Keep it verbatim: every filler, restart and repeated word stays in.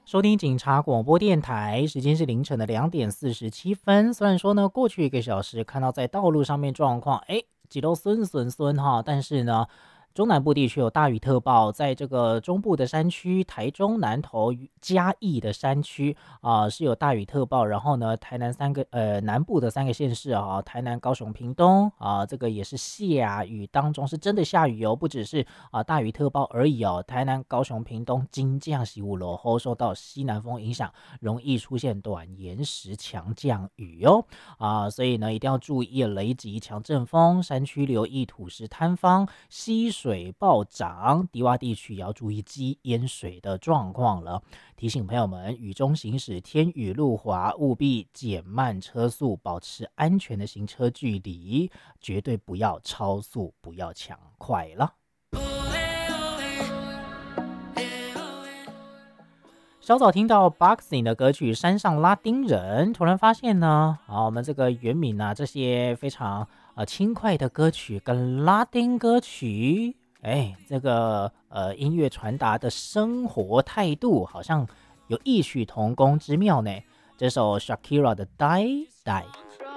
收听警察广播电台，时间是凌晨的两点四十七分。虽然说呢，过去一个小时看到在道路上面状况，哎，几都孙孙孙哈，但是呢，中南部地区有大雨特报，在这个中部的山区，台中、南投、嘉义的山区啊、是有大雨特报。然后呢，台南三个呃南部的三个县市啊，台南、高雄、屏东啊，这个也是下雨当中，是真的下雨哦，不只是啊大雨特报而已哦。台南、高雄、屏东金降喜五楼后受到西南风影响，容易出现短延时强降雨哦。啊，所以呢，一定要注意雷击、强阵风，山区留意土石坍方、溪水暴涨，低洼地区也要注意积淹水的状况了。提醒朋友们，雨中行驶，天雨路滑，务必减慢车速，保持安全的行车距离，绝对不要超速，不要抢快了。稍早听到 Boxing 的歌曲《山上拉丁人》，突然发现呢，啊，我们这个原名啊，这些非常呃轻快的歌曲跟拉丁歌曲，哎，这个呃音乐传达的生活态度好像有异曲同工之妙呢。这首 Shakira 的《Die Die》。